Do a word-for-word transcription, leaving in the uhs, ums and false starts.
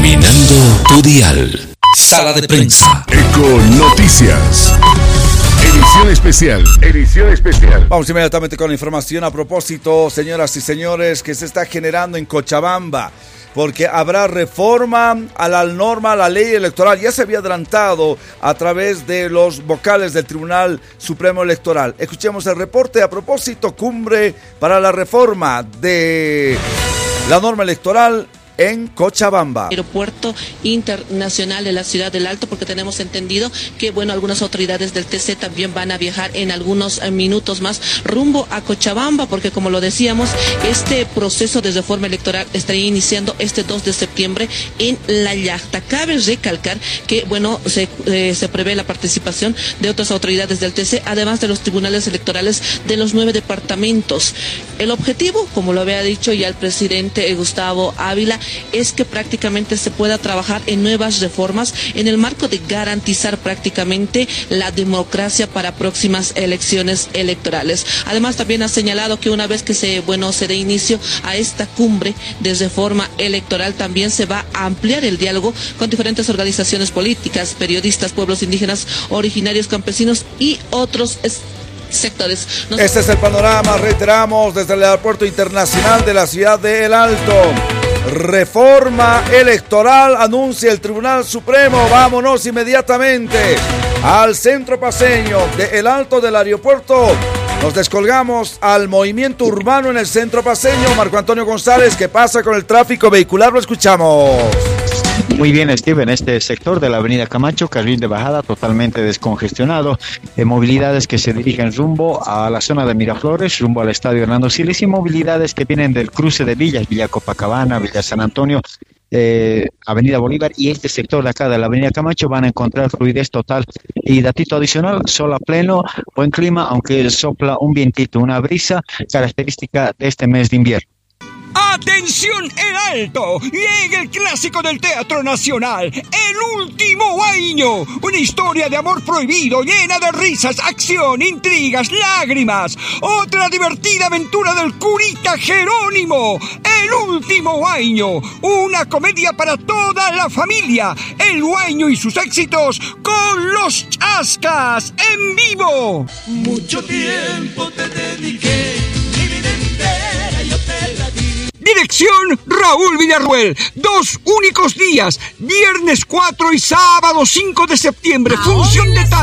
Iluminando tu dial. Sala de prensa. Eco Noticias. Edición especial, edición especial. Vamos inmediatamente con la información a propósito, señoras y señores, que se está generando en Cochabamba, porque habrá reforma a la norma, a la ley electoral. Ya se había adelantado a través de los vocales del Tribunal Supremo Electoral. Escuchemos el reporte a propósito, cumbre para la reforma de la norma electoral en Cochabamba. Aeropuerto Internacional de la Ciudad del Alto, porque tenemos entendido que, bueno, algunas autoridades del T C también van a viajar en algunos eh, minutos más rumbo a Cochabamba, porque como lo decíamos, este proceso de reforma electoral estaría iniciando este dos de septiembre en La Yachta. Cabe recalcar que, bueno, se, eh, se prevé la participación de otras autoridades del T C, además de los tribunales electorales de los nueve departamentos. El objetivo, como lo había dicho ya el presidente Gustavo Ávila, es que prácticamente se pueda trabajar en nuevas reformas en el marco de garantizar prácticamente la democracia para próximas elecciones electorales. Además, también ha señalado que una vez que se, bueno, se dé inicio a esta cumbre de reforma electoral, también se va a ampliar el diálogo con diferentes organizaciones políticas, periodistas, pueblos indígenas, originarios, campesinos y otros sectores. Nos... Este es el panorama, reiteramos, desde el Aeropuerto Internacional de la Ciudad de El Alto. Reforma electoral, anuncia el Tribunal Supremo. Vámonos inmediatamente al centro paseño de El Alto del aeropuerto. Nos descolgamos al movimiento urbano en el centro paseño. Marco Antonio González, ¿qué pasa con el tráfico vehicular? Lo escuchamos. Muy bien, Steve, en este sector de la avenida Camacho, carril de bajada totalmente descongestionado, eh, movilidades que se dirigen rumbo a la zona de Miraflores, rumbo al estadio Hernando Siles, y movilidades que vienen del cruce de villas, Villa Copacabana, Villa San Antonio, eh, Avenida Bolívar y este sector de acá de la avenida Camacho van a encontrar fluidez total. Y datito adicional, sol a pleno, buen clima, aunque sopla un vientito, una brisa característica de este mes de invierno. ¡Atención, El Alto! Llega el clásico del Teatro Nacional, El Último Huayño. Una historia de amor prohibido, llena de risas, acción, intrigas, lágrimas. Otra divertida aventura del curita Jerónimo. El Último Huayño. Una comedia para toda la familia. El Huayño y sus éxitos con los Chascas en vivo. Mucho tiempo te dediqué, mi vida entera yo te la di. Dirección Raúl Villarruel. Dos únicos días, viernes cuatro y sábado cinco de septiembre. Función de tarde.